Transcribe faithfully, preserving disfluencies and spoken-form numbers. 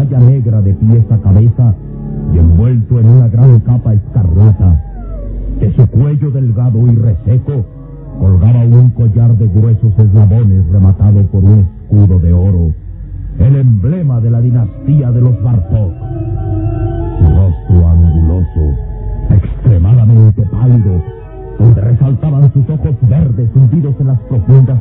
toalla negra de pies a cabeza y envuelto en una gran capa escarlata. De su cuello delgado y reseco colgaba un collar de gruesos eslabones rematado por un escudo de oro, el emblema de la dinastía de los Bartók. Su rostro anguloso, extremadamente pálido, donde resaltaban sus ojos verdes hundidos en las profundas